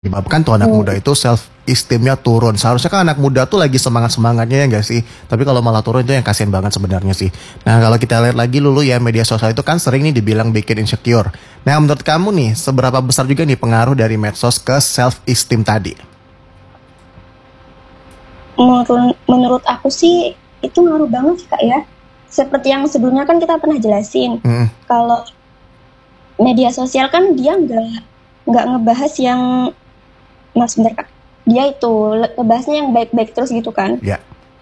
Menyebabkan tuh anak muda itu self esteemnya turun. Seharusnya kan anak muda tuh lagi semangat-semangatnya ya enggak sih? Tapi kalau malah turun itu yang kasihan banget sebenarnya sih. Nah kalau kita lihat lagi dulu ya media sosial itu kan sering nih dibilang bikin insecure. Nah menurut kamu nih seberapa besar juga nih pengaruh dari medsos ke self esteem tadi? Menurut aku sih itu ngaruh banget sih Kak ya. Seperti yang sebelumnya kan kita pernah jelasin, Hmm, kalau media sosial kan dia nggak ngebahas yang sebentar Kak. Dia itu ngebahasnya yang baik-baik terus gitu kan. ya.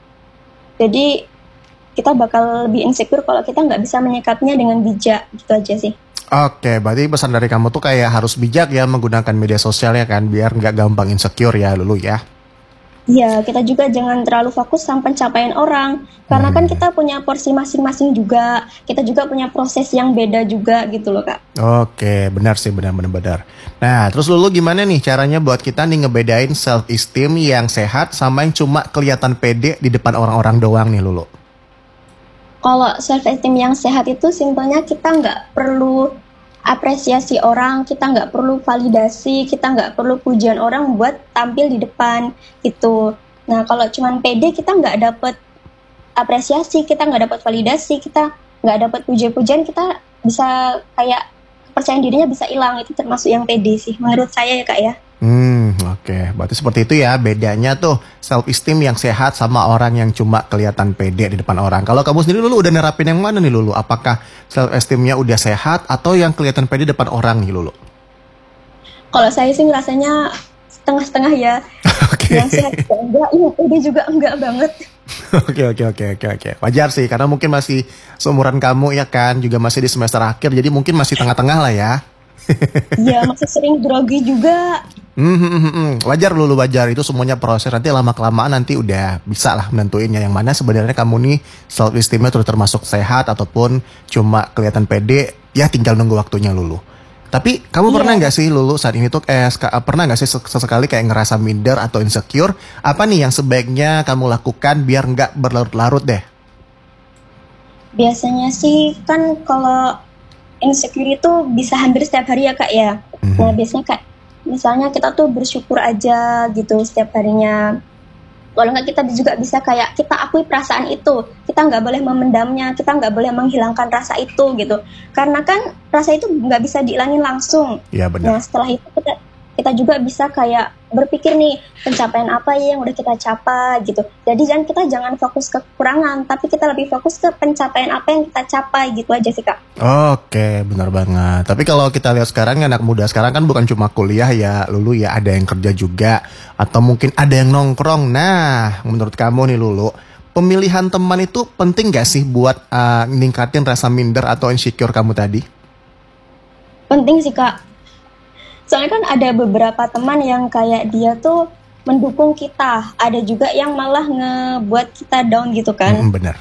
Jadi kita bakal lebih insecure kalau kita nggak bisa menyikapinya dengan bijak gitu aja sih. Oke, berarti pesan dari kamu tuh kayak harus bijak ya menggunakan media sosial ya kan, biar nggak gampang insecure ya dulu ya. Iya, kita juga jangan terlalu fokus sama pencapaian orang. Karena kan Hmm. kita punya porsi masing-masing juga. Kita juga punya proses yang beda juga gitu loh, Kak. Oke, benar sih, benar-benar benar. Nah, terus Lulu gimana nih caranya buat kita nih ngebedain self esteem yang sehat sama yang cuma kelihatan pede di depan orang-orang doang nih Lulu? Kalau self-esteem yang sehat itu simpelnya kita nggak perlu apresiasi orang, kita nggak perlu validasi, kita nggak perlu pujian orang buat tampil di depan gitu. Nah, kalau cuman pede kita nggak dapet apresiasi, kita nggak dapat validasi, kita nggak dapat pujian-pujian, kita bisa kayak kepercayaan dirinya bisa hilang. Itu termasuk yang pede sih menurut saya ya Kak ya. Oke. Berarti seperti itu ya bedanya tuh self esteem yang sehat sama orang yang cuma kelihatan pede di depan orang. Kalau kamu sendiri Lulu udah nerapin yang mana nih Lulu? Apakah self esteemnya udah sehat atau yang kelihatan pede depan orang nih Lulu? Kalau saya sih ngerasanya setengah-setengah ya. Oke. Yang sehat juga enggak, yang pede juga enggak banget. Oke. Wajar sih karena mungkin masih seumuran kamu ya kan, juga masih di semester akhir jadi mungkin masih tengah-tengah lah ya. Ya masih sering grogi juga. Wajar Lulu wajar itu semuanya proses nanti lama kelamaan nanti udah bisa lah menentuinnya yang mana sebenarnya kamu nih self esteemnya tuh termasuk sehat ataupun cuma kelihatan pede ya tinggal nunggu waktunya Lulu. Tapi kamu pernah Iya, nggak sih Lulu saat ini tuh pernah nggak sih sesekali kayak ngerasa minder atau insecure? Apa nih yang sebaiknya kamu lakukan biar nggak berlarut-larut deh? biasanya sih kan kalau insecure itu bisa hampir setiap hari ya Kak ya. Nah Mhm. biasanya kayak misalnya kita tuh bersyukur aja gitu setiap harinya. Kalau nggak kita juga bisa kayak kita akui perasaan itu, kita nggak boleh memendamnya, kita nggak boleh menghilangkan rasa itu gitu, karena kan rasa itu nggak bisa dihilangin langsung. Iya Nah benar. setelah itu kita juga bisa kayak berpikir nih pencapaian apa ya yang udah kita capai gitu. Jadi jangan fokus ke kekurangan, tapi kita lebih fokus ke pencapaian apa yang kita capai gitu aja sih Kak. Oke, benar banget. Tapi kalau kita lihat sekarang anak muda sekarang kan bukan cuma kuliah ya, Lulu ya ada yang kerja juga atau mungkin ada yang nongkrong. Nah, menurut kamu nih Lulu, pemilihan teman itu penting gak sih buat ningkatin rasa minder atau insecure kamu tadi? Penting sih Kak. Soalnya kan ada beberapa teman yang kayak dia tuh mendukung kita, ada juga yang malah ngebuat kita down gitu kan. Benar.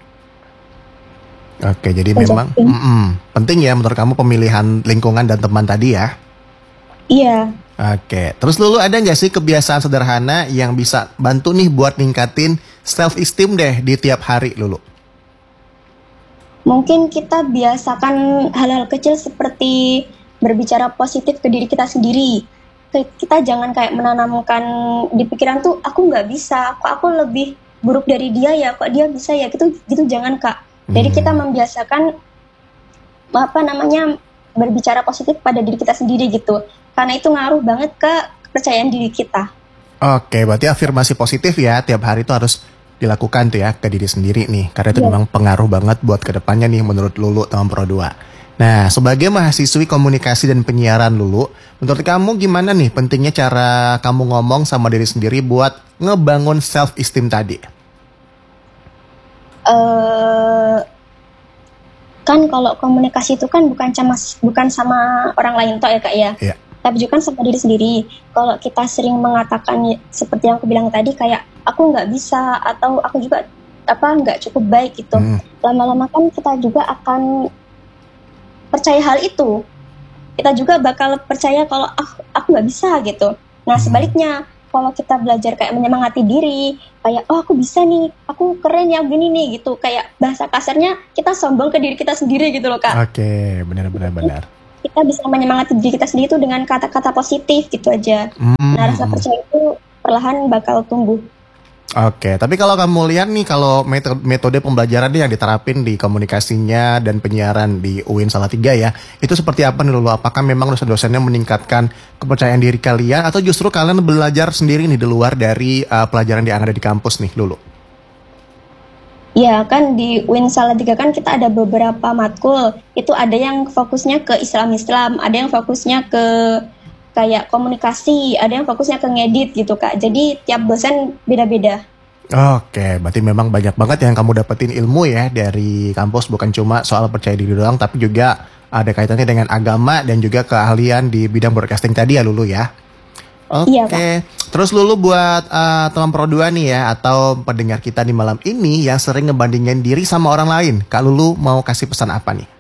Oke, jadi memang Ngejatin. penting ya menurut kamu pemilihan lingkungan dan teman tadi ya. Iya, Oke, terus Lulu ada nggak sih kebiasaan sederhana yang bisa bantu nih buat ningkatin self esteem deh di tiap hari Lulu? mungkin kita biasakan hal-hal kecil seperti berbicara positif ke diri kita sendiri. Kita jangan kayak menanamkan di pikiran tuh aku nggak bisa, kok aku lebih buruk dari dia ya, kok dia bisa ya, gitu gitu jangan Kak. Jadi kita Hmm. membiasakan apa namanya berbicara positif pada diri kita sendiri gitu, karena itu ngaruh banget ke kepercayaan diri kita. Oke, berarti afirmasi positif ya tiap hari itu harus dilakukan tuh ya ke diri sendiri nih. Karena itu Iya. memang pengaruh banget buat kedepannya nih menurut Lulu tahun Pro 2. Nah, sebagai mahasiswi komunikasi dan penyiaran Lulu, menurut kamu gimana nih pentingnya cara kamu ngomong sama diri sendiri buat ngebangun self esteem tadi? eh Kan kalau komunikasi itu kan bukan sama orang lain toh ya Kak ya, Ya. tapi juga kan sama diri sendiri. Kalau kita sering mengatakan seperti yang aku bilang tadi kayak aku nggak bisa atau aku juga apa nggak cukup baik gitu, Hmm. lama-lama kan kita juga akan percaya hal itu, kita juga bakal percaya kalau aku nggak bisa gitu. Nah Hmm. sebaliknya kalau kita belajar kayak menyemangati diri, kayak oh aku bisa nih, aku keren ya gini nih gitu, kayak bahasa kasarnya kita sombong ke diri kita sendiri gitu loh Kak. Oke, benar-benar benar. kita bisa menyemangati diri kita sendiri itu dengan kata-kata positif gitu aja. Nah, rasa Hmm. percaya itu perlahan bakal tumbuh. Oke, tapi kalau kamu lihat nih, kalau metode pembelajaran nih yang diterapin di komunikasinya dan penyiaran di UIN Salatiga ya, itu seperti apa nih Lulu? Apakah memang dosen-dosennya meningkatkan kepercayaan diri kalian, atau justru kalian belajar sendiri nih di luar dari pelajaran yang ada di kampus nih, Lulu? Ya kan di UIN Salatiga kan kita ada beberapa matkul. Itu ada yang fokusnya ke Islam-Islam, ada yang fokusnya ke kayak komunikasi, ada yang fokusnya ke ngedit gitu Kak. Jadi tiap dosen beda-beda. Oke, berarti memang banyak banget yang kamu dapetin ilmu ya dari kampus, bukan cuma soal percaya diri doang, tapi juga ada kaitannya dengan agama dan juga keahlian di bidang broadcasting tadi ya Lulu ya. Iya Kak. Oke, terus Lulu buat teman Pro 2 nih ya, atau pendengar kita di malam ini yang sering ngebandingin diri sama orang lain, Kak Lulu mau kasih pesan apa nih?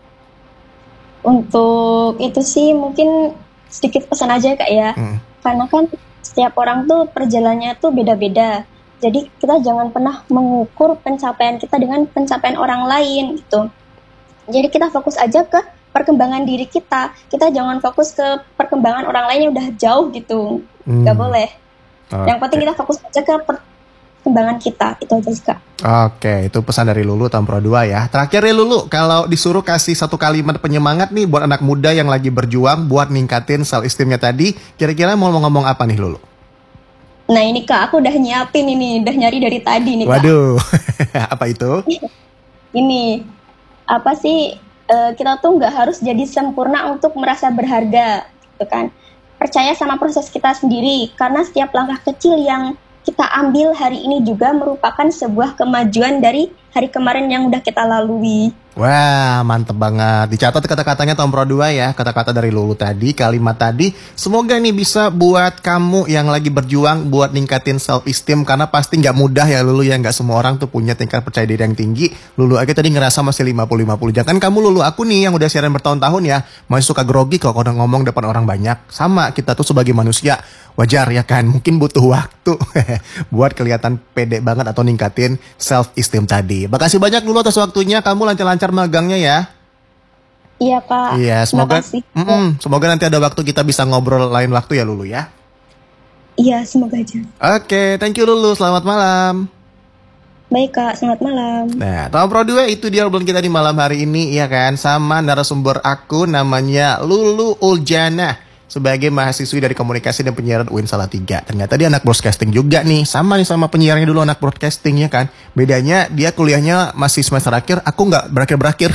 Untuk itu sih mungkin sedikit pesan aja Kak ya. Hmm. Karena kan setiap orang tuh perjalanannya tuh beda-beda. Jadi kita jangan pernah mengukur pencapaian kita dengan pencapaian orang lain gitu. Jadi kita fokus aja ke perkembangan diri kita. Kita jangan fokus ke perkembangan orang lain yang udah jauh gitu. Gak Hmm. boleh. Yang penting Oke. kita fokus aja ke perkembangan kita. Itu aja sih Kak. Oke, itu pesan dari Lulu tahun Pro 2 ya. Terakhir ya Lulu, kalau disuruh kasih satu kalimat penyemangat nih buat anak muda yang lagi berjuang buat ningkatin self esteemnya tadi, kira-kira mau ngomong apa nih Lulu? Nah ini Kak, aku udah nyiapin ini. Udah nyari dari tadi nih Kak. Waduh, apa itu? Ini, apa sih, kita tuh nggak harus jadi sempurna untuk merasa berharga, gitu kan. Percaya sama proses kita sendiri, karena setiap langkah kecil yang kita ambil hari ini juga merupakan sebuah kemajuan dari hari kemarin yang udah kita lalui. Wah, mantep banget. Dicatat kata-katanya Tom Pro 2 ya. Kata-kata dari Lulu tadi, kalimat tadi. Semoga nih bisa buat kamu yang lagi berjuang buat ningkatin self esteem. Karena pasti nggak mudah ya Lulu ya. Nggak semua orang tuh punya tingkat percaya diri yang tinggi. Lulu aja tadi ngerasa masih 50-50. Jangan kamu Lulu, aku nih yang udah siaran bertahun-tahun ya. Masih suka grogi kalau ngomong depan orang banyak. Sama, kita tuh sebagai manusia wajar ya kan. Mungkin butuh waktu buat kelihatan pede banget atau ningkatin self esteem tadi. Makasih banyak Lulu atas waktunya. Kamu lancar-lancar magangnya ya. Iya Kak, Iya, semoga makasih. semoga nanti ada waktu kita bisa ngobrol lain waktu ya Lulu ya. Iya, semoga aja. Oke, thank you Lulu. Selamat malam. Baik Kak, selamat malam. Nah, Tom Pro 2 itu dia obrolan kita di malam hari ini ya kan, sama narasumber aku namanya Lulu Uljana sebagai mahasiswi dari komunikasi dan penyiaran UIN Salatiga. Ternyata dia anak broadcasting juga nih, sama nih sama penyiarnya dulu anak broadcasting ya kan. Bedanya dia kuliahnya masih semester akhir, aku nggak berakhir-berakhir.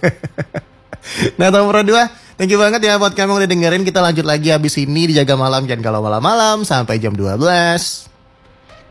Nah, Tom Pro 2, thank you banget ya buat kamu yang udah dengerin. Kita lanjut lagi habis ini di Jaga Malam, jangan kalau malam-malam sampai jam 12.